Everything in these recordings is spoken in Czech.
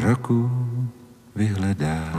roku vyhledá.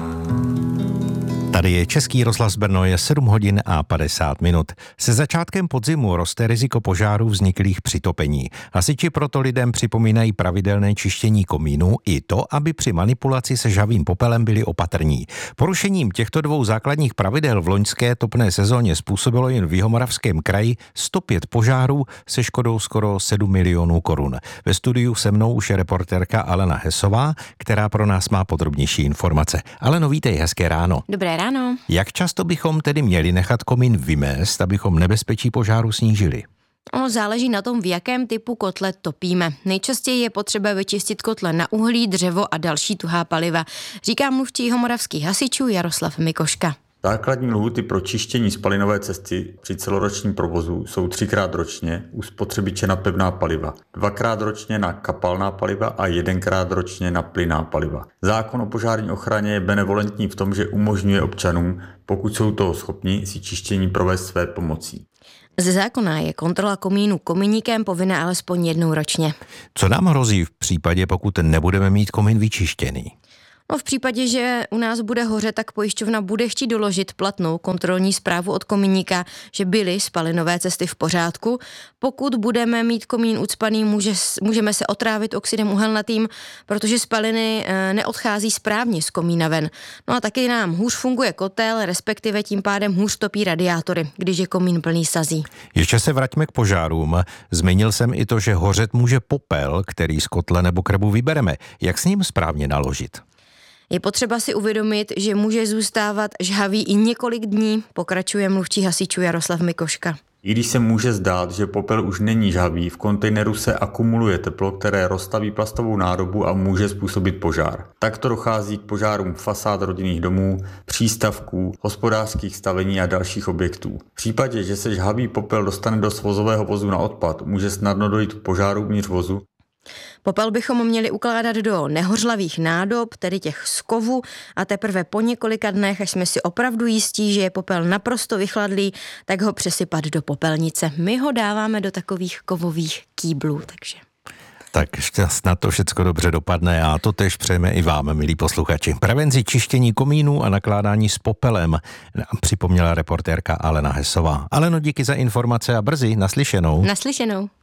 Tady je Český rozhlas Brno, je 7 hodin a 50 minut. Se začátkem podzimu roste riziko požárů vzniklých při topení. Hasiči proto lidem připomínají pravidelné čištění komínů i to, aby při manipulaci se žhavým popelem byli opatrní. Porušením těchto dvou základních pravidel v loňské topné sezóně způsobilo jen v Jihomoravském kraji 105 požárů se škodou skoro 7 milionů korun. Ve studiu se mnou už je reportérka Alena Hesová, která pro nás má podrobnější informace. Aleno, vítej, hezké ráno. Dobré ráno. Jak často bychom tedy měli nechat komín vymést, abychom nebezpečí požáru snížili? Záleží na tom, v jakém typu kotle topíme. Nejčastěji je potřeba vyčistit kotle na uhlí, dřevo a další tuhá paliva, říká mluvčí jihomoravských hasičů Jaroslav Mikoška. Základní lhůty pro čištění spalinové cesty při celoročním provozu jsou 3krát ročně u spotřebiče na pevná paliva, 2krát ročně na kapalná paliva a 1krát ročně na plynná paliva. Zákon o požární ochraně je benevolentní v tom, že umožňuje občanům, pokud jsou toho schopni, si čištění provést své pomocí. Ze zákona je kontrola komínu kominíkem povinná alespoň jednou ročně. Co nám hrozí v případě, pokud nebudeme mít komín vyčištěný? V případě, že u nás bude hořet, tak pojišťovna bude chtít doložit platnou kontrolní zprávu od kominíka, že byly spalinové cesty v pořádku. Pokud budeme mít komín ucpaný, můžeme se otrávit oxidem uhelnatým, protože spaliny neodchází správně z komína ven. A taky nám hůř funguje kotel, respektive tím pádem hůř topí radiátory, když je komín plný sazí. Ještě se vraťme k požárům. Zmínil jsem i to, že hořet může popel, který z kotle nebo krbu vybereme. Jak s ním správně naložit? Je potřeba si uvědomit, že může zůstávat žhavý i několik dní, pokračuje mluvčí hasičů Jaroslav Mikoška. I když se může zdát, že popel už není žhavý, v kontejneru se akumuluje teplo, které roztaví plastovou nádobu a může způsobit požár. Takto dochází k požárům fasád rodinných domů, přístavků, hospodářských stavení a dalších objektů. V případě, že se žhavý popel dostane do svozového vozu na odpad, může snadno dojít k požáru uvnitř vozu. Popel bychom měli ukládat do nehořlavých nádob, tedy těch z kovu, a teprve po několika dnech, až jsme si opravdu jistí, že je popel naprosto vychladlý, tak ho přesypat do popelnice. My ho dáváme do takových kovových kýblů, takže... Tak snad to všecko dobře dopadne a to též přejeme i vám, milí posluchači. Prevenci čištění komínů a nakládání s popelem připomněla reportérka Alena Hesová. Aleno, díky za informace a brzy naslyšenou. Naslyšenou.